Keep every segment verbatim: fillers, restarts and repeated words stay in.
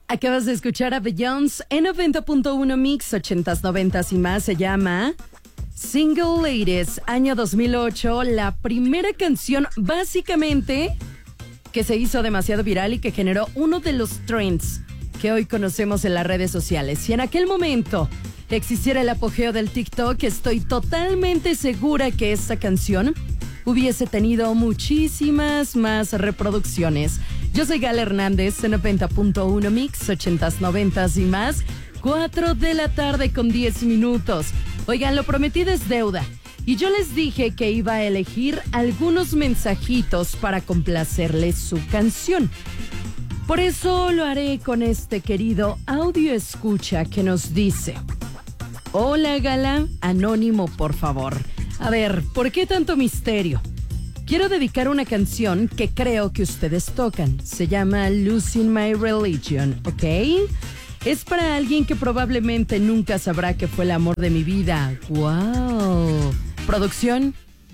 Acabas de escuchar a Beyoncé en noventa punto uno Mix, ochentas, noventas y más. Se llama Single Ladies, año dos mil ocho. La primera canción, básicamente, que se hizo demasiado viral y que generó uno de los trends que hoy conocemos en las redes sociales. Si en aquel momento existiera el apogeo del TikTok, estoy totalmente segura que esta canción hubiese tenido muchísimas más reproducciones. Yo soy Gala Hernández en noventa punto uno Mix, ochentas, noventas y más. cuatro de la tarde con diez minutos. Oigan, lo prometido es deuda. Y yo les dije que iba a elegir algunos mensajitos para complacerles su canción. Por eso lo haré con este querido audio escucha que nos dice: hola Gala, anónimo por favor. A ver, ¿por qué tanto misterio? Quiero dedicar una canción que creo que ustedes tocan. Se llama Losing My Religion, ¿ok? Es para alguien que probablemente nunca sabrá que fue el amor de mi vida. ¡Wow! ¿Producción?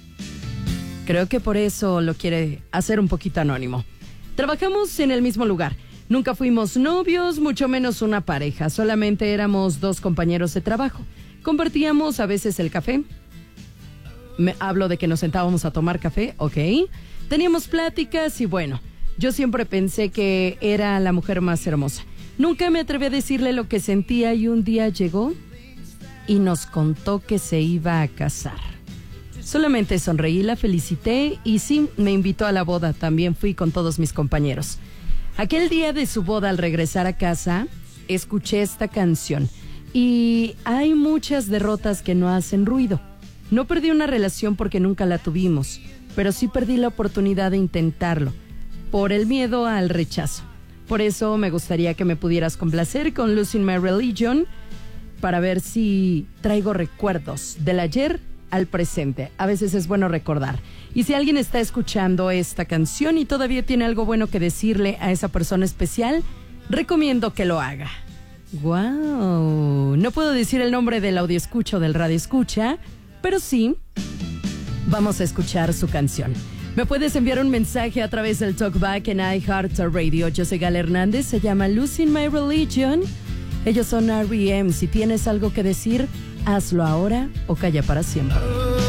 Creo que por eso lo quiere hacer un poquito anónimo. Trabajamos en el mismo lugar. Nunca fuimos novios, mucho menos una pareja. Solamente éramos dos compañeros de trabajo. Compartíamos a veces el café. Me hablo de que nos sentábamos a tomar café, ok. Teníamos pláticas y bueno, yo siempre pensé que era la mujer más hermosa. Nunca me atreví a decirle lo que sentía y un día llegó y nos contó que se iba a casar. Solamente sonreí, la felicité y sí, me invitó a la boda. También fui con todos mis compañeros. Aquel día de su boda, al regresar a casa, escuché esta canción. Y hay muchas derrotas que no hacen ruido. No perdí una relación porque nunca la tuvimos, pero sí perdí la oportunidad de intentarlo, por el miedo al rechazo. Por eso me gustaría que me pudieras complacer con Losing My Religion, para ver si traigo recuerdos del ayer al presente. A veces es bueno recordar. Y si alguien está escuchando esta canción y todavía tiene algo bueno que decirle a esa persona especial, recomiendo que lo haga. ¡Wow! No puedo decir el nombre del audio escucha o del radio escucha, pero sí, vamos a escuchar su canción. Me puedes enviar un mensaje a través del Talkback en iHeartRadio. Yo soy Gala Hernández, se llama Losing My Religion. Ellos son R E M. Si tienes algo que decir, hazlo ahora o calla para siempre.